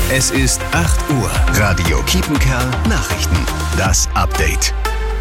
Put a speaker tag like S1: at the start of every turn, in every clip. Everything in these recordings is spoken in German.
S1: Es ist 8 Uhr. Radio Kiepenkerl Nachrichten. Das Update.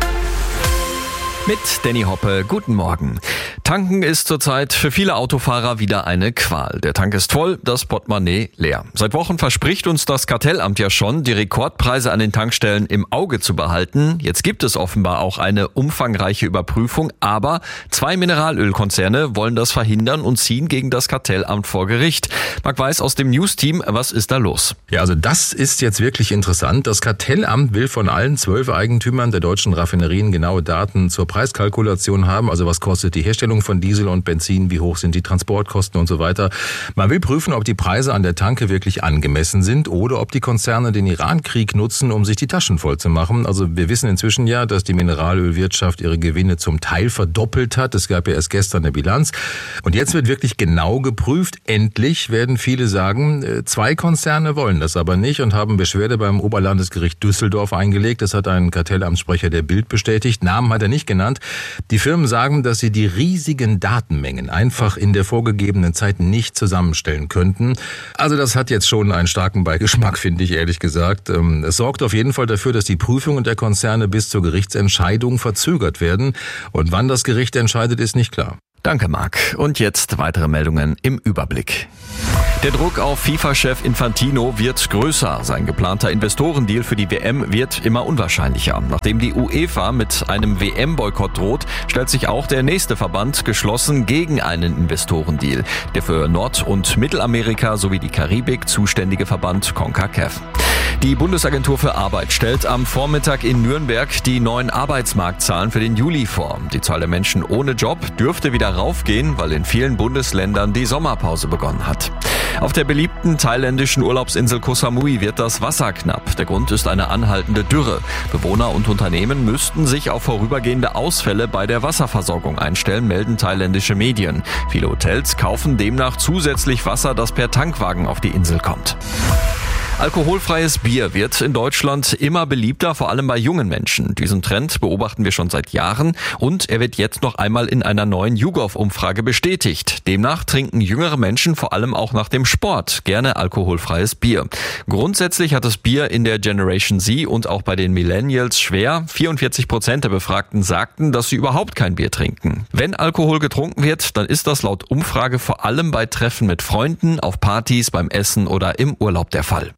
S2: Mit Danny Hoppe, guten Morgen. Tanken ist zurzeit für viele Autofahrer wieder eine Qual. Der Tank ist voll, das Portemonnaie leer. Seit Wochen verspricht uns das Kartellamt ja schon, die Rekordpreise an den Tankstellen im Auge zu behalten. Jetzt gibt es offenbar auch eine umfangreiche Überprüfung, aber 2 Mineralölkonzerne wollen das verhindern und ziehen gegen das Kartellamt vor Gericht. Marc Weiß aus dem News-Team, was ist da los?
S3: Ja, also das ist jetzt wirklich interessant. Das Kartellamt will von allen 12 Eigentümern der deutschen Raffinerien genaue Daten zur Preiskalkulation haben. Also was kostet die Herstellung von Diesel und Benzin, wie hoch sind die Transportkosten und so weiter. Man will prüfen, ob die Preise an der Tanke wirklich angemessen sind oder ob die Konzerne den Iran-Krieg nutzen, um sich die Taschen voll zu machen. Also wir wissen inzwischen ja, dass die Mineralölwirtschaft ihre Gewinne zum Teil verdoppelt hat. Es gab ja erst gestern eine Bilanz. Und jetzt wird wirklich genau geprüft. Endlich, werden viele sagen. 2 Konzerne wollen das aber nicht und haben Beschwerde beim Oberlandesgericht Düsseldorf eingelegt. Das hat ein Kartellamtssprecher der Bild bestätigt. Namen hat er nicht genannt. Die Firmen sagen, dass sie die riesigen Datenmengen einfach in der vorgegebenen Zeit nicht zusammenstellen könnten. Also das hat jetzt schon einen starken Beigeschmack, finde ich ehrlich gesagt. Es sorgt auf jeden Fall dafür, dass die Prüfungen der Konzerne bis zur Gerichtsentscheidung verzögert werden. Und wann das Gericht entscheidet, ist nicht klar.
S2: Danke, Marc. Und jetzt weitere Meldungen im Überblick. Der Druck auf FIFA-Chef Infantino wird größer. Sein geplanter Investorendeal für die WM wird immer unwahrscheinlicher. Nachdem die UEFA mit einem WM-Boykott droht, stellt sich auch der nächste Verband geschlossen gegen einen Investorendeal. Der für Nord- und Mittelamerika sowie die Karibik zuständige Verband CONCACAF. Die Bundesagentur für Arbeit stellt am Vormittag in Nürnberg die neuen Arbeitsmarktzahlen für den Juli vor. Die Zahl der Menschen ohne Job dürfte wieder raufgehen, weil in vielen Bundesländern die Sommerpause begonnen hat. Auf der beliebten thailändischen Urlaubsinsel Koh Samui wird das Wasser knapp. Der Grund ist eine anhaltende Dürre. Bewohner und Unternehmen müssten sich auf vorübergehende Ausfälle bei der Wasserversorgung einstellen, melden thailändische Medien. Viele Hotels kaufen demnach zusätzlich Wasser, das per Tankwagen auf die Insel kommt. Alkoholfreies Bier wird in Deutschland immer beliebter, vor allem bei jungen Menschen. Diesen Trend beobachten wir schon seit Jahren und er wird jetzt noch einmal in einer neuen YouGov-Umfrage bestätigt. Demnach trinken jüngere Menschen vor allem auch nach dem Sport gerne alkoholfreies Bier. Grundsätzlich hat das Bier in der Generation Z und auch bei den Millennials schwer. 44% der Befragten sagten, dass sie überhaupt kein Bier trinken. Wenn Alkohol getrunken wird, dann ist das laut Umfrage vor allem bei Treffen mit Freunden, auf Partys, beim Essen oder im Urlaub der Fall.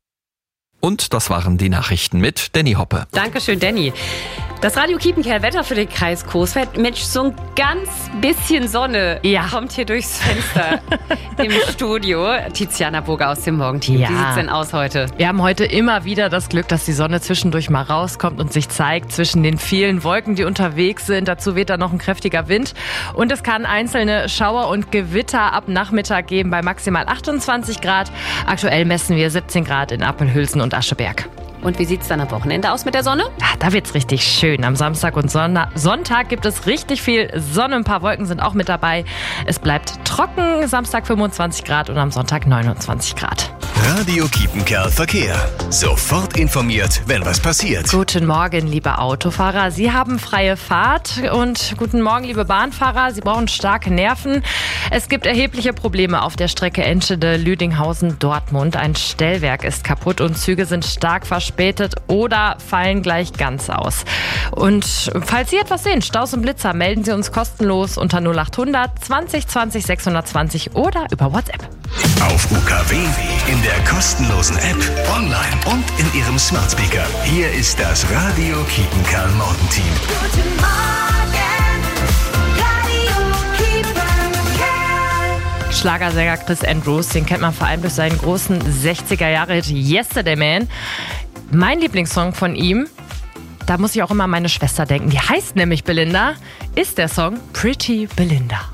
S2: Und das waren die Nachrichten mit Danny Hoppe.
S4: Dankeschön, Danny. Das Radio Kiepenkerl Wetter für den Kreis Coesfeld. Mensch, so ein ganz bisschen Sonne kommt hier durchs Fenster im Studio. Tiziana Burger aus dem Morgenteam.
S5: Ja.
S4: Wie sieht's denn aus heute?
S5: Wir haben heute immer wieder das Glück, dass die Sonne zwischendurch mal rauskommt und sich zeigt zwischen den vielen Wolken, die unterwegs sind. Dazu weht dann noch ein kräftiger Wind. Und es kann einzelne Schauer und Gewitter ab Nachmittag geben bei maximal 28 Grad. Aktuell messen wir 17 Grad in Appelhülsen und Ascheberg.
S4: Und wie sieht's dann am Wochenende aus mit der Sonne?
S5: Ja, da wird's richtig schön. Am Samstag und Sonntag gibt es richtig viel Sonne. Ein paar Wolken sind auch mit dabei. Es bleibt trocken. Samstag 25 Grad und am Sonntag 29 Grad.
S1: Radio Kiepenkerl Verkehr. Sofort informiert, wenn was passiert.
S5: Guten Morgen, liebe Autofahrer. Sie haben freie Fahrt und guten Morgen, liebe Bahnfahrer. Sie brauchen starke Nerven. Es gibt erhebliche Probleme auf der Strecke Enschede-Lüdinghausen-Dortmund. Ein Stellwerk ist kaputt und Züge sind stark verspätet oder fallen gleich ganz aus. Und falls Sie etwas sehen, Staus und Blitzer, melden Sie uns kostenlos unter 0800 20 20 620 oder über WhatsApp.
S1: Auf UKW, in der kostenlosen App, online und in Ihrem Smart Speaker. Hier ist das Radio Kiepenkerl Morgenteam.
S6: Guten Morgen, Radio Kiepenkerl.
S5: Schlagersänger Chris Andrews, den kennt man vor allem durch seinen großen 60er-Jahre-Hit Yesterday Man. Mein Lieblingssong von ihm, da muss ich auch immer an meine Schwester denken. Die heißt nämlich Belinda, ist der Song Pretty Belinda.